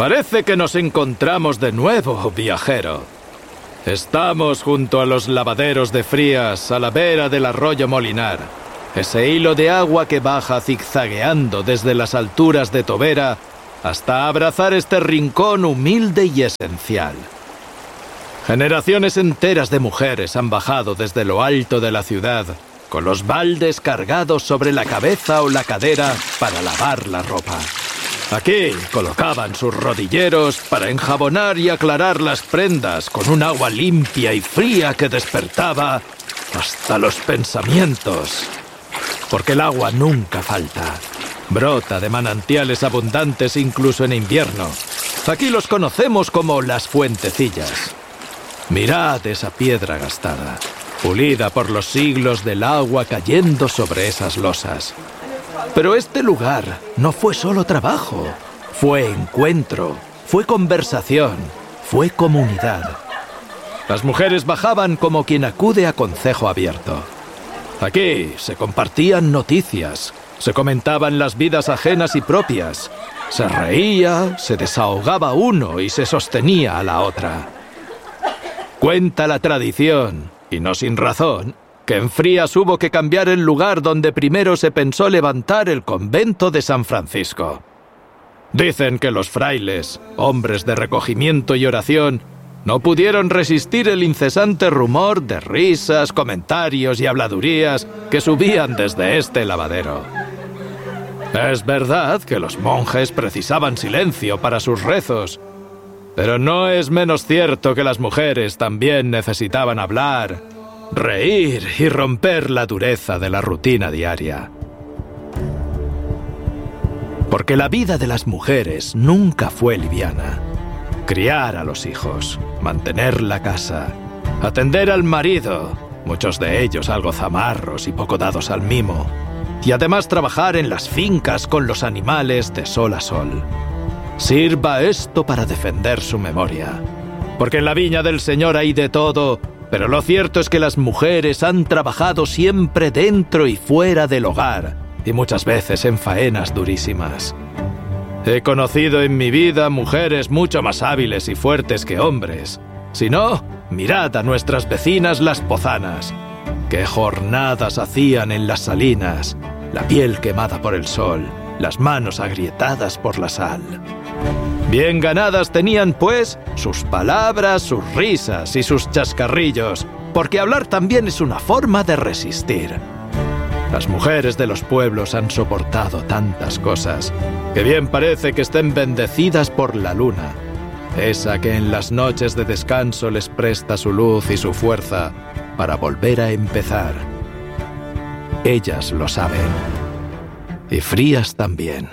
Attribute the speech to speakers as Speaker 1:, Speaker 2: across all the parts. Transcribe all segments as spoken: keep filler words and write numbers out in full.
Speaker 1: Parece que nos encontramos de nuevo, viajero. Estamos junto a los lavaderos de Frías, a la vera del arroyo Molinar. Ese hilo de agua que baja zigzagueando desde las alturas de Tobera hasta abrazar este rincón humilde y esencial. Generaciones enteras de mujeres han bajado desde lo alto de la ciudad, con los baldes cargados sobre la cabeza o la cadera para lavar la ropa. Aquí colocaban sus rodilleros para enjabonar y aclarar las prendas con un agua limpia y fría que despertaba hasta los pensamientos. Porque el agua nunca falta. Brota de manantiales abundantes incluso en invierno. Aquí los conocemos como las fuentecillas. Mirad esa piedra gastada, pulida por los siglos del agua cayendo sobre esas losas. Pero este lugar no fue solo trabajo, fue encuentro, fue conversación, fue comunidad. Las mujeres bajaban como quien acude a concejo abierto. Aquí se compartían noticias, se comentaban las vidas ajenas y propias, se reía, se desahogaba uno y se sostenía a la otra. Cuenta la tradición, y no sin razón, que en Frías hubo que cambiar el lugar donde primero se pensó levantar el convento de San Francisco. Dicen que los frailes, hombres de recogimiento y oración, no pudieron resistir el incesante rumor de risas, comentarios y habladurías que subían desde este lavadero. Es verdad que los monjes precisaban silencio para sus rezos, pero no es menos cierto que las mujeres también necesitaban hablar, reír y romper la dureza de la rutina diaria. Porque la vida de las mujeres nunca fue liviana. Criar a los hijos, mantener la casa, atender al marido, muchos de ellos algo zamarros y poco dados al mimo, y además trabajar en las fincas con los animales de sol a sol. Sirva esto para defender su memoria. Porque en la viña del Señor hay de todo, pero lo cierto es que las mujeres han trabajado siempre dentro y fuera del hogar, y muchas veces en faenas durísimas. He conocido en mi vida mujeres mucho más hábiles y fuertes que hombres. Si no, mirad a nuestras vecinas las pozanas. Qué jornadas hacían en las salinas, la piel quemada por el sol, las manos agrietadas por la sal. Bien ganadas tenían, pues, sus palabras, sus risas y sus chascarrillos, porque hablar también es una forma de resistir. Las mujeres de los pueblos han soportado tantas cosas, que bien parece que estén bendecidas por la luna, esa que en las noches de descanso les presta su luz y su fuerza para volver a empezar. Ellas lo saben, y Frías también.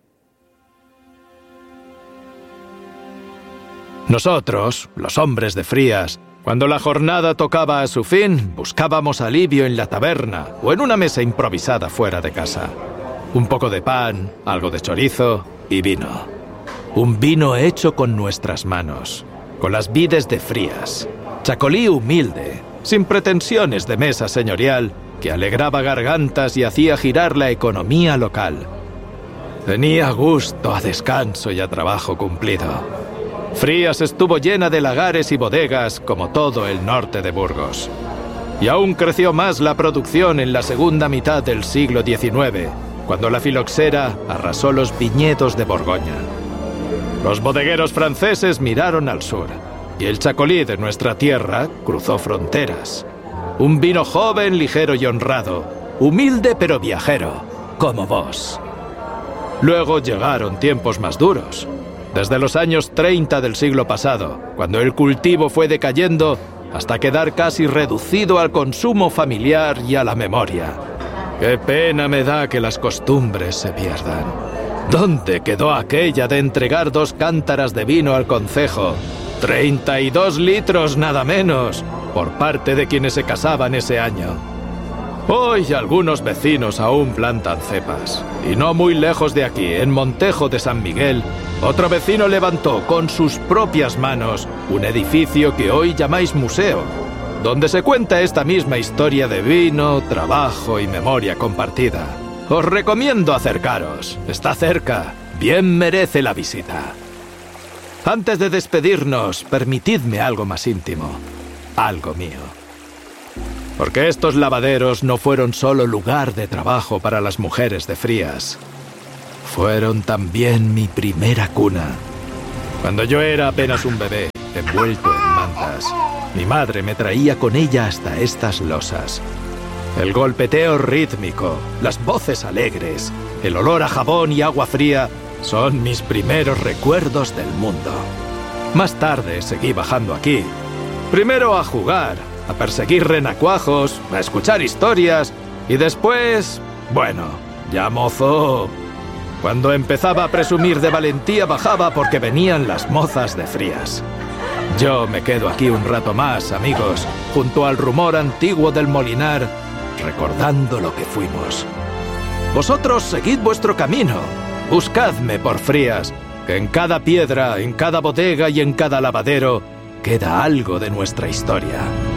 Speaker 1: Nosotros, los hombres de Frías, cuando la jornada tocaba a su fin, buscábamos alivio en la taberna o en una mesa improvisada fuera de casa. Un poco de pan, algo de chorizo y vino. Un vino hecho con nuestras manos, con las vides de Frías. Chacolí humilde, sin pretensiones de mesa señorial, que alegraba gargantas y hacía girar la economía local. Tenía gusto a descanso y a trabajo cumplido. Frías estuvo llena de lagares y bodegas como todo el norte de Burgos. Y aún creció más la producción en la segunda mitad del siglo diecinueve, cuando la filoxera arrasó los viñedos de Borgoña. Los bodegueros franceses miraron al sur, y el chacolí de nuestra tierra cruzó fronteras. Un vino joven, ligero y honrado, humilde pero viajero, como vos. Luego llegaron tiempos más duros. Desde los años treinta del siglo pasado, cuando el cultivo fue decayendo, hasta quedar casi reducido al consumo familiar y a la memoria. Qué pena me da que las costumbres se pierdan. ¿Dónde quedó aquella de entregar dos cántaras de vino al concejo? Treinta y dos litros nada menos, por parte de quienes se casaban ese año. Hoy algunos vecinos aún plantan cepas, y no muy lejos de aquí, en Montejo de San Miguel, otro vecino levantó con sus propias manos un edificio que hoy llamáis museo, donde se cuenta esta misma historia de vino, trabajo y memoria compartida. Os recomiendo acercaros, está cerca, bien merece la visita. Antes de despedirnos, permitidme algo más íntimo, algo mío. Porque estos lavaderos no fueron solo lugar de trabajo para las mujeres de Frías. Fueron también mi primera cuna. Cuando yo era apenas un bebé, envuelto en mantas, mi madre me traía con ella hasta estas losas. El golpeteo rítmico, las voces alegres, el olor a jabón y agua fría son mis primeros recuerdos del mundo. Más tarde seguí bajando aquí, primero a jugar, a perseguir renacuajos, a escuchar historias y después, bueno, ya mozo. Cuando empezaba a presumir de valentía bajaba porque venían las mozas de Frías. Yo me quedo aquí un rato más, amigos, junto al rumor antiguo del molinar, recordando lo que fuimos. Vosotros seguid vuestro camino, buscadme por Frías, que en cada piedra, en cada bodega y en cada lavadero queda algo de nuestra historia.